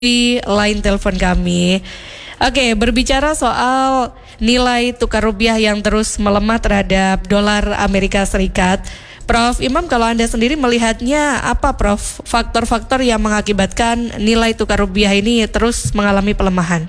di line telepon kami. Oke, berbicara soal nilai tukar rupiah yang terus melemah terhadap dolar Amerika Serikat, Prof. Imam, kalau Anda sendiri melihatnya apa, Prof? Faktor-faktor yang mengakibatkan nilai tukar rupiah ini terus mengalami pelemahan?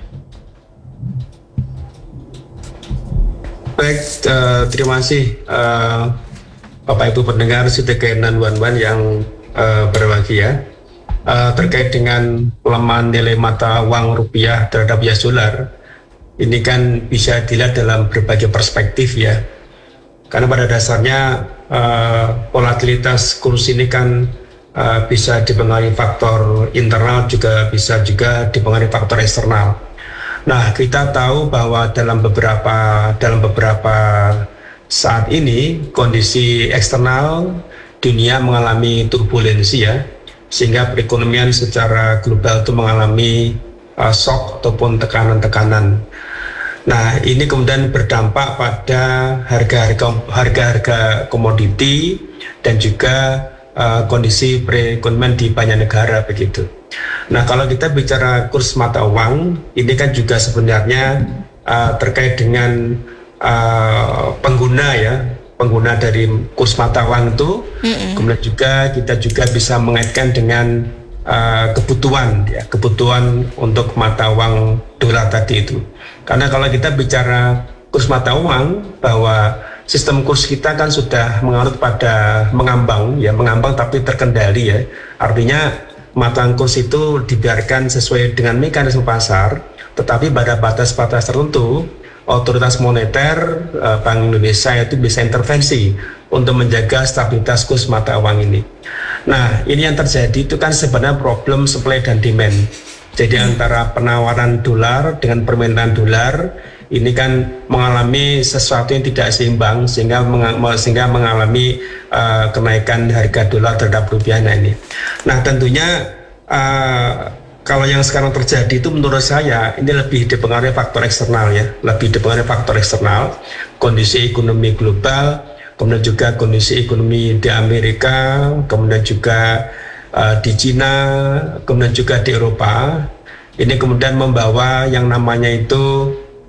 Baik, terima kasih Bapak Ibu pendengar Sideke 911 yang berbahagia. Terkait dengan pelemahan nilai mata uang rupiah terhadap US dollar, ini kan bisa dilihat dalam berbagai perspektif ya. Karena pada dasarnya volatilitas kurs ini kan bisa dipengaruhi faktor internal, juga bisa juga dipengaruhi faktor eksternal. Nah, kita tahu bahwa dalam beberapa saat ini kondisi eksternal dunia mengalami turbulensi ya, sehingga perekonomian secara global itu mengalami shock ataupun tekanan-tekanan. Nah, ini kemudian berdampak pada harga-harga komoditi dan juga kondisi perekonomian di banyak negara begitu. Nah, kalau kita bicara kurs mata uang, ini kan juga sebenarnya terkait dengan pengguna dari kurs mata uang itu, kemudian juga kita juga bisa mengaitkan dengan kebutuhan untuk mata uang dolar tadi itu. Karena kalau kita bicara kurs mata uang, bahwa sistem kurs kita kan sudah mengarut pada mengambang tapi terkendali ya. Artinya mata uang kurs itu dibiarkan sesuai dengan mekanisme pasar, tetapi pada batas-batas tertentu otoritas moneter Bank Indonesia itu bisa intervensi untuk menjaga stabilitas kurs mata uang ini. Nah, ini yang terjadi itu kan sebenarnya problem supply dan demand. Jadi antara penawaran dolar dengan permintaan dolar ini kan mengalami sesuatu yang tidak seimbang sehingga mengalami kenaikan harga dolar terhadap rupiah ini. Nah, tentunya kalau yang sekarang terjadi itu menurut saya ini lebih dipengaruhi faktor eksternal ya, kondisi ekonomi global, kemudian juga kondisi ekonomi di Amerika, kemudian juga di Cina, kemudian juga di Eropa. Ini kemudian membawa yang namanya itu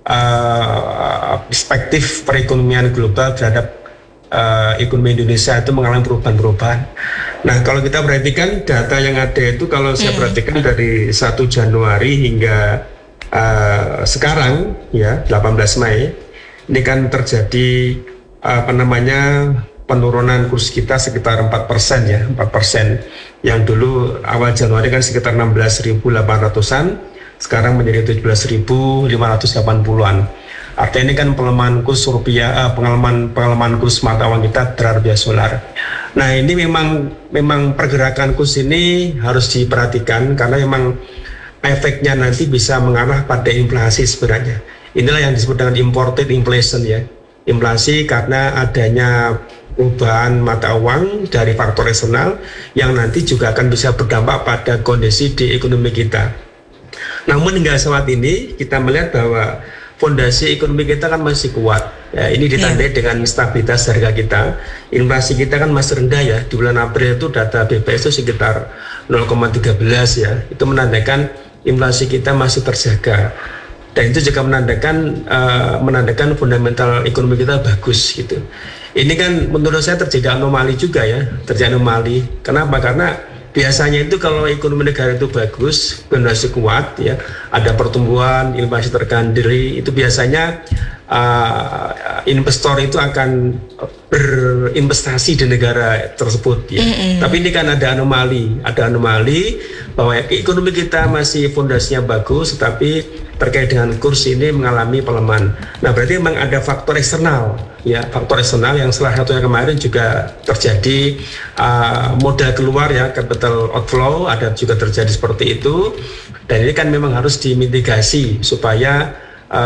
perspektif perekonomian global terhadap ekonomi Indonesia itu mengalami perubahan-perubahan. Nah, kalau kita perhatikan data yang ada itu, kalau saya perhatikan dari 1 Januari hingga sekarang ya 18 Mei, ini kan terjadi penurunan kurs kita sekitar 4% ya, 4%. Yang dulu awal Januari kan sekitar 16.800-an, sekarang menjadi 17.580-an. Artinya ini kan pelemahan kurs rupiah, pelemahan kurs mata uang kita terhadap US dollar. Nah, ini memang pergerakan kurs ini harus diperhatikan karena memang efeknya nanti bisa mengarah pada inflasi sebenarnya. Inilah yang disebut dengan imported inflation ya. Inflasi karena adanya perubahan mata uang dari faktor eksternal yang nanti juga akan bisa berdampak pada kondisi di ekonomi kita. Namun hingga saat ini kita melihat bahwa fondasi ekonomi kita kan masih kuat. Ya, ini ditandai dengan stabilitas harga kita. Inflasi kita kan masih rendah ya. Di bulan April itu data BPS itu sekitar 0,13 ya. Itu menandakan inflasi kita masih terjaga. Dan itu juga menandakan fundamental ekonomi kita bagus gitu. Ini kan menurut saya terjadi anomali juga ya. Kenapa? Karena biasanya itu kalau ekonomi negara itu bagus, fondasi kuat ya, ada pertumbuhan, inflasi terkendali, itu biasanya investor itu akan berinvestasi di negara tersebut ya. Tapi ini kan ada anomali bahwa ekonomi kita masih fondasinya bagus, tetapi terkait dengan kurs ini mengalami pelemahan. Nah, berarti memang ada faktor eksternal yang salah satunya kemarin juga terjadi modal keluar ya, capital outflow, ada juga terjadi seperti itu. Dan ini kan memang harus dimitigasi supaya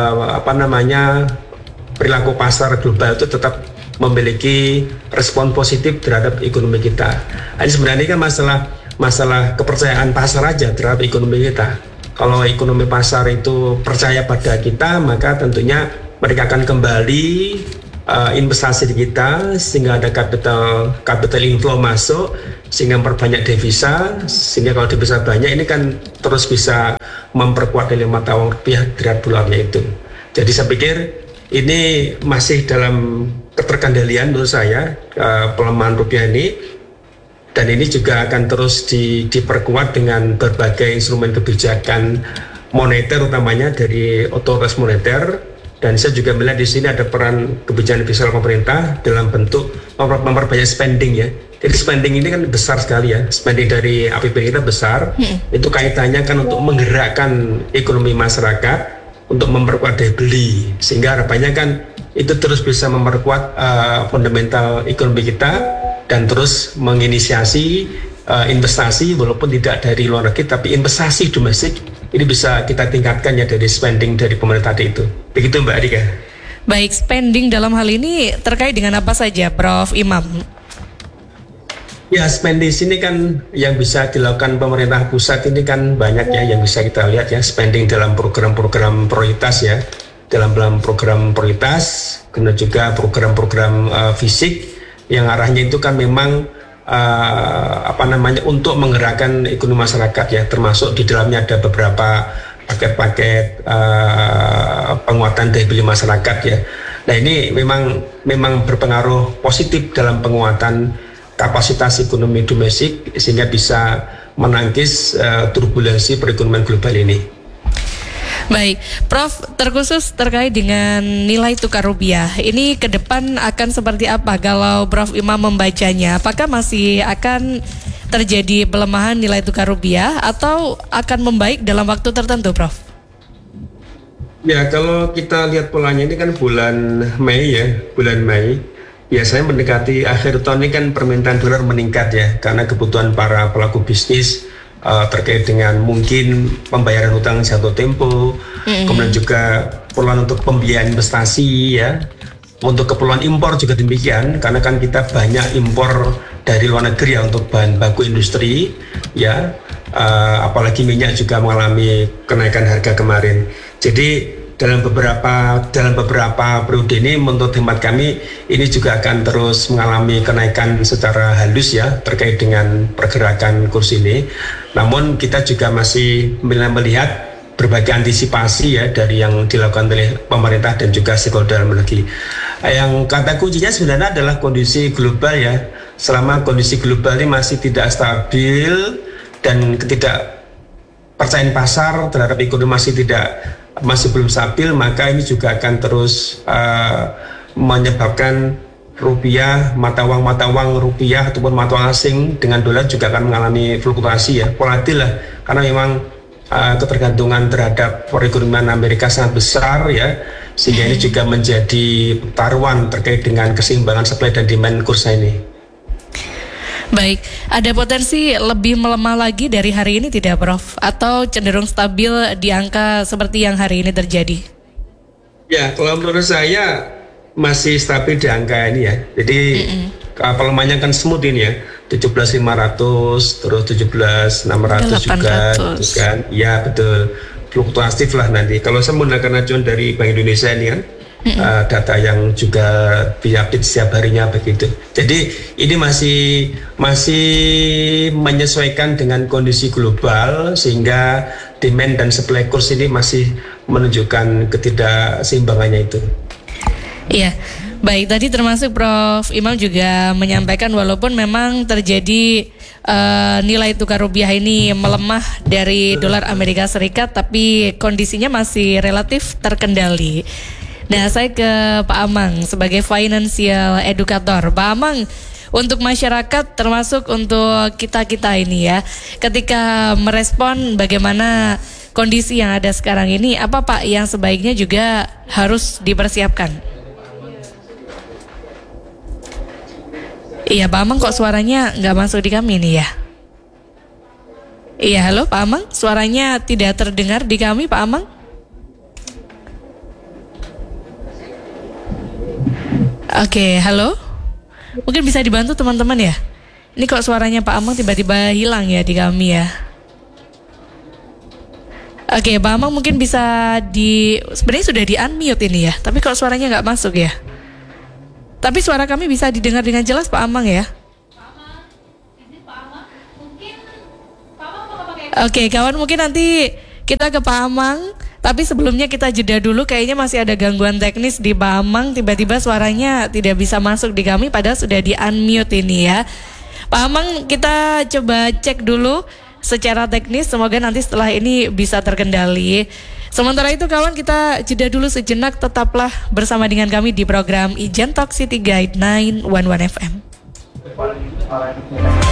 perilaku pasar global itu tetap memiliki respon positif terhadap ekonomi kita. Ini sebenarnya kan masalah kepercayaan pasar aja terhadap ekonomi kita. Kalau ekonomi pasar itu percaya pada kita, maka tentunya mereka akan kembali investasi di kita, sehingga ada capital inflow masuk, sehingga memperbanyak devisa, sehingga kalau devisa banyak ini kan terus bisa memperkuat nilai mata uang rupiah terhadap dolarnya itu. Jadi saya pikir ini masih dalam keterkendalian menurut saya, pelemahan rupiah ini, dan ini juga akan terus diperkuat dengan berbagai instrumen kebijakan moneter, utamanya dari otoritas moneter. Dan saya juga melihat di sini ada peran kebijakan fiskal pemerintah dalam bentuk memperbanyak spending ya. Jadi spending ini kan besar sekali ya, spending dari APBN kita besar. Itu kaitannya kan untuk menggerakkan ekonomi masyarakat, untuk memperkuat daya beli, sehingga harapannya kan itu terus bisa memperkuat fundamental ekonomi kita dan terus menginisiasi investasi, walaupun tidak dari luar negeri tapi investasi domestik ini bisa kita tingkatkan ya dari spending dari pemerintah tadi itu. Begitu Mbak Adika. Baik, spending dalam hal ini terkait dengan apa saja, Prof. Imam? Ya, spending sini kan yang bisa dilakukan pemerintah pusat ini kan banyak ya yang bisa kita lihat ya, spending dalam program-program prioritas ya, dalam program prioritas, kemudian juga program-program fisik yang arahnya itu kan memang untuk menggerakkan ekonomi masyarakat ya, termasuk di dalamnya ada beberapa paket-paket penguatan daya beli masyarakat ya. Nah ini memang berpengaruh positif dalam penguatan kapasitas ekonomi domestik sehingga bisa menangkis turbulensi perekonomian global ini. Baik, Prof, terkhusus terkait dengan nilai tukar rupiah, ini ke depan akan seperti apa kalau Prof Imam membacanya? Apakah masih akan terjadi pelemahan nilai tukar rupiah atau akan membaik dalam waktu tertentu, Prof? Ya, kalau kita lihat polanya ini kan bulan Mei ya, bulan Mei. Biasanya mendekati akhir tahun ini kan permintaan dolar meningkat ya, karena kebutuhan para pelaku bisnis terkait dengan mungkin pembayaran hutang jatuh tempo, kemudian juga keperluan untuk pembiayaan investasi ya, untuk keperluan impor juga demikian, karena kan kita banyak impor dari luar negeri ya untuk bahan baku industri ya, apalagi minyak juga mengalami kenaikan harga kemarin. Jadi dalam beberapa periode ini menurut hemat kami ini juga akan terus mengalami kenaikan secara halus ya terkait dengan pergerakan kurs ini. Namun kita juga masih melihat berbagai antisipasi ya dari yang dilakukan oleh pemerintah dan juga stakeholder dalam negeri. Yang kata kuncinya sebenarnya adalah kondisi global ya. Selama kondisi global ini masih tidak stabil dan ketidakpercayaan pasar terhadap ekonomi masih belum stabil, maka ini juga akan terus menyebabkan rupiah, mata uang rupiah ataupun mata uang asing dengan dolar juga akan mengalami fluktuasi ya, volatil lah, karena memang ketergantungan terhadap perekonomian Amerika sangat besar ya, sehingga ini juga menjadi taruhan terkait dengan keseimbangan supply dan demand kursa ini. Baik, ada potensi lebih melemah lagi dari hari ini tidak, Prof? Atau cenderung stabil di angka seperti yang hari ini terjadi? Ya, kalau menurut saya masih stabil di angka ini ya. Jadi pelemahannya kan smooth ini ya, 17.500 terus 17.600 juga kan. Ya betul, fluktuatif lah nanti. Kalau saya menggunakan acuan dari Bank Indonesia ini kan, data yang juga diupdate setiap harinya begitu. Jadi ini masih menyesuaikan dengan kondisi global sehingga demand dan supply kurs ini masih menunjukkan ketidakseimbangannya itu. Iya, baik, tadi termasuk Prof Imam juga menyampaikan walaupun memang terjadi nilai tukar rupiah ini melemah dari dolar Amerika Serikat, tapi kondisinya masih relatif terkendali. Nah, saya ke Pak Amang sebagai financial educator. Pak Amang, untuk masyarakat termasuk untuk kita-kita ini ya, ketika merespon bagaimana kondisi yang ada sekarang ini, apa Pak yang sebaiknya juga harus dipersiapkan? Iya, Pak Amang kok suaranya nggak masuk di kami nih ya? Iya, halo Pak Amang, suaranya tidak terdengar di kami Pak Amang? Oke, halo? Mungkin bisa dibantu teman-teman ya? Ini kok suaranya Pak Amang tiba-tiba hilang ya di kami ya? Oke, Pak Amang mungkin bisa sebenarnya sudah di-unmute ini ya, tapi kok suaranya nggak masuk ya? Tapi suara kami bisa didengar dengan jelas Pak Amang ya? Oke, kawan, mungkin nanti kita ke Pak Amang. Tapi sebelumnya kita jeda dulu, kayaknya masih ada gangguan teknis di Pak Amang. Tiba-tiba suaranya tidak bisa masuk di kami, padahal sudah di-unmute ini ya. Pak Amang, kita coba cek dulu secara teknis. Semoga nanti setelah ini bisa terkendali. Sementara itu kawan, kita jeda dulu sejenak. Tetaplah bersama dengan kami di program Ijen Talk City Guide 911 FM.